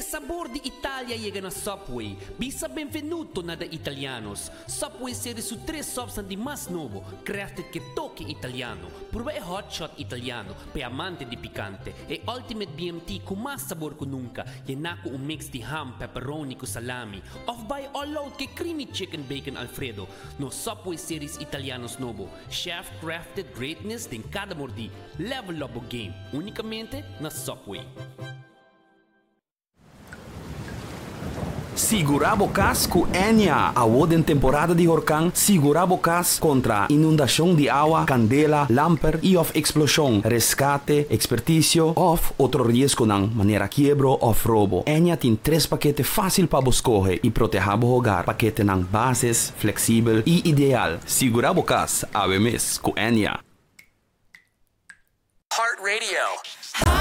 sabor di Italia llega na Subway. Bisa benvenuto na da italianos. Subway serie su 3 subs di mas novo, crafted che toque italiano. Prueba e hotshot italiano, pe amante di picante. E Ultimate BMT con mas sabor que nunca. Llenaco un mix di ham, pepperoni con salami. Off by all out che creamy chicken bacon Alfredo. No Subway series italianos novo. Chef crafted greatness din cada mordi. Level up o game. Unicamente na Subway. Sigurabo Cas com Enya. Award em temporada de Horcan, Sigurabo Cas contra inundação de água, candela, lamper e of explosão, rescate, expertício of outro risco na maneira quebro of roubo. Enya tem 3 paquetes fácil para escolher e proteger o hogar. Paquete ng bases, flexível e ideal. Sigurabo Cas, ABMS com Enya. Heart Radio.